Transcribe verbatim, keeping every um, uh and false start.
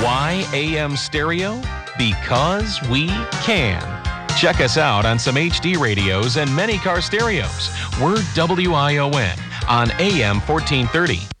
Why A M stereo? Because we can. Check us out on some H D radios and many car stereos. We're W I O N on A M fourteen thirty